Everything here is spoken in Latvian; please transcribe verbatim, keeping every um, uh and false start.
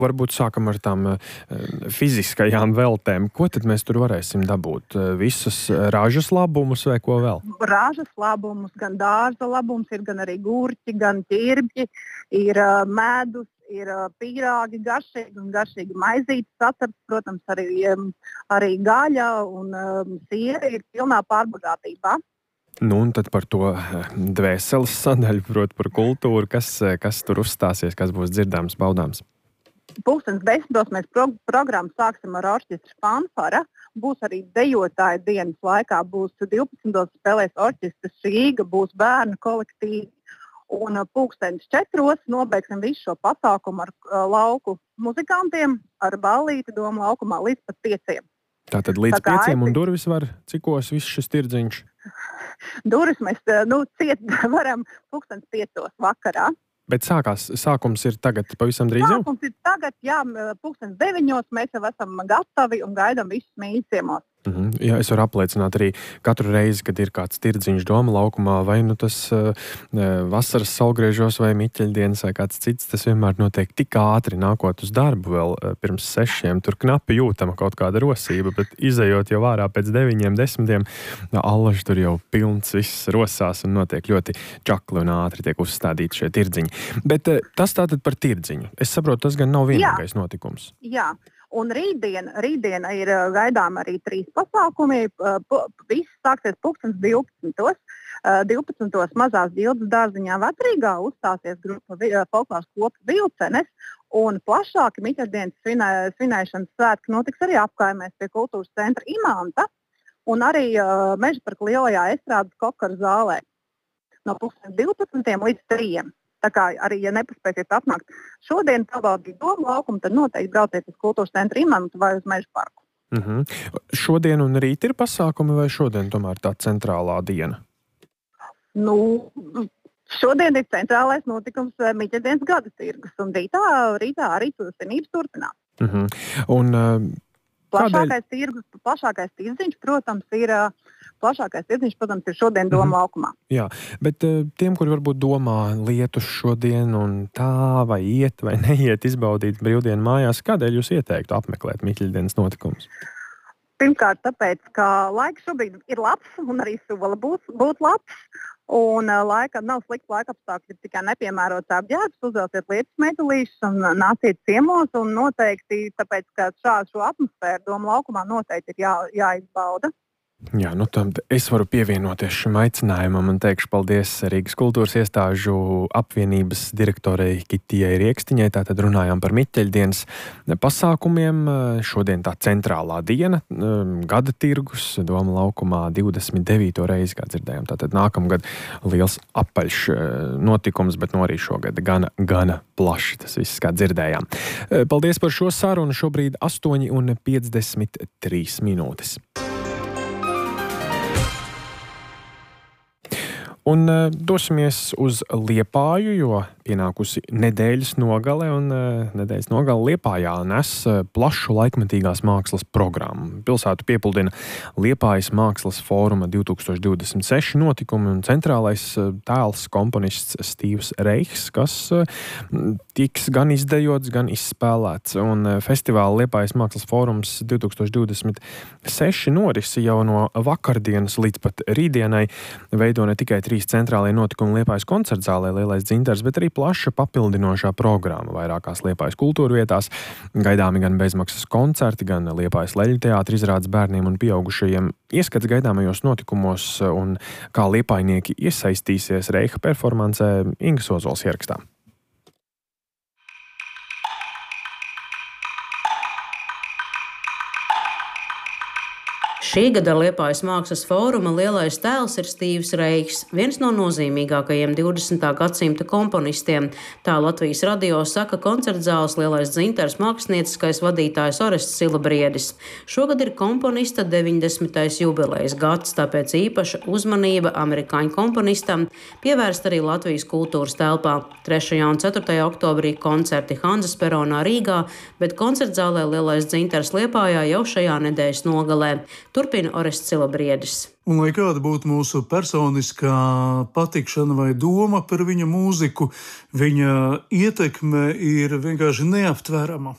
Varbūt sākam ar tām fiziskajām veltēm. Ko tad mēs tur varēsim dabūt? Visus ražas labumus vai ko vēl? Ražas labumus, gan dārza labums, ir gan arī gurķi, gan ķirbļi, ir uh, medus, ir uh, pīrāgi garšīgi un garšīgi maizītes sacepts, protams, arī, um, arī gaļa un um, siera ir pilnā pārbagātībā. Nu, un tad par to dvēseles sadaļu, proti par kultūru, kas, kas tur uzstāsies, kas būs dzirdāms, baudāms? Pūkstens desmitos mēs pro- programmu sāksim ar orķestru Fanfara. Būs arī dejotāja dienas laikā, būs divpadsmitos spēlēs orķestrs Rīga, būs bērnu kolektīvi. Un pūkstens četros nobeigsim visu šo pasākumu ar uh, lauku muzikantiem, ar ballīti Doma laukumā līdz pat pieciem. Tātad līdz Tā kā pieciem un aici- durvis var, cikos viss šis tirdziņš? Durvis mēs nu, ciet varam pūkstens piecos vakarā. Bet sākās, sākums ir tagad pavisam drīz jau? Sākums ir tagad, jā, pūkstens deviņos mēs jau esam gatavi un gaidām visus mīļciemos. Mhm. Jā, es varu apliecināt arī katru reizi, kad ir kāds tirdziņš Doma laukumā, vai nu tas uh, vasaras saulgriežos vai Miķeļdienas vai kāds cits, tas vienmēr notiek tik ātri nākot uz darbu vēl uh, pirms sešiem. Tur knapi jūtama kaut kāda rosība, bet izejot jau ārā pēc deviņiem, desmitiem, allaž tur jau pilns viss rosās un notiek ļoti čakli un ātri tiek uzstādīti šie tirdziņi. Bet uh, tas tātad par tirdziņu. Es saprotu, tas gan nav vienīgais notikums. Jā. Un rītdien, rītdien ir uh, gaidām arī trīs pasākumi. Uh, pu- Viss sāksies pūkstens divpadsmitos. Uh, divpadsmitos mazās Ģildes dārziņā Vecrīgā uzstāsies grupa vi- uh, folkloras kopa Vilcenes. Un plašāki Miķeļdienas svinē, svinēšanas svētki notiks arī apkaimēs pie kultūras centra Imanta un arī uh, Mežaparka lielajā estrādes Kokaru zālē no pūkstens divpadsmitiem līdz trījiem. Tā kā arī, ja nepaspēsiet atnākt šodien pabaudīt Doma laukumu, tad noteikti brauciet uz kultūras centra Imantu vai uz Mežaparku. Mhm. Šodien un rīt ir pasākumi vai šodien tomēr tā centrālā diena? Nu, šodien ir centrālais notikums eh, Miķeļdienas gada tirgus, un rītā, rītā arī svinības turpinās. Mhm. Un uh, Plašākais tirgus, plašākais tirdziņš, protams, ir, uh, plašākais tirdziņš, protams, ir šodien Doma Mhm. laukumā. jā, bet uh, tiem, kuri varbūt domā lietus šodien un tā, vai iet vai neiet izbaudīt brīvdienu mājās, kādēļ jūs ieteiktu apmeklēt Miķeļdienas notikumus? Pirmkārt, tāpēc, ka laiks šobrīd ir labs, un arī sola būs būt labs. Un uh, laika nav slikts laika apstākļi, ir tikai nepiemērots apģērbs, uzvelciet lietas metālīšus un uh, nāciet ciemos. Un noteikti, tāpēc, ka šādu šo atmosfēru Doma laukumā noteikti ir jā, jāizbauda. Jā, nu tad es varu pievienoties šim aicinājumam un teikšu paldies Rīgas kultūras iestāžu apvienības direktorei Kitijai Riekstiņai. Tātad runājām par Miķeļdienas pasākumiem. Šodien tā centrālā diena, gada tirgus Doma laukumā divdesmit devīto reizi, kā dzirdējām. Tātad nākamgad liels apaļš notikums, bet no arī šogad gana, gana plaši tas viss, kā dzirdējām. Paldies par šo sarunu. Šobrīd astoņi un piecdesmit trīs minūtes. Un uh, dosimies uz Liepāju, jo pienākusi nedēļas nogale, un uh, nedēļas nogale Liepājā nes uh, plašu laikmetīgās mākslas programmu. Pilsētu piepuldina Liepājas mākslas fóruma divi tūkstoši divdesmit seši notikumi, un centrālais uh, tēls komponists Stīvs Reichs, kas uh, tiks gan izdejots, gan izspēlēts. Un uh, festivāla Liepājas mākslas fórums divi tūkstoši divdesmit seši norisi jau no vakardienas līdz pat rītdienai, veido ne tikai trīs centrālajie notikumi Liepājas koncertzālē Lielais dzintars, bet arī plaša papildinošā programma vairākās Liepājas kultūra vietās. Gaidāmi gan bezmaksas koncerti, gan Liepājas leļu teātra izrādes bērniem un pieaugušajiem. Ieskats gaidāmajos notikumos un kā liepājnieki iesaistīsies Reicha performancē Inga Ozols ierakstā. Šī gada Liepājas mākslas fóruma lielais tēls ir Stīvs Reichs, viens no nozīmīgākajiem divdesmitā gadsimta komponistiem. Tā Latvijas radio saka koncertzāles Lielais dzintars mākslinieckais vadītājs Orests Silabriedis. Šogad ir komponista deviņdesmitais jubilejas gads, tāpēc īpaša uzmanība amerikāņu komponistam pievērsta arī Latvijas kultūras telpā. trešajā un ceturtajā oktobrī koncerti Hanzas peronā Rīgā, bet koncertzālē Lielais dzintars Liepājā jau šajā nedēļas nogalē. Tur Turpina Orests Cilabriedis. Un, lai kāda būtu mūsu personiskā patikšana vai doma par viņa mūziku, viņa ietekme ir vienkārši neaptverama.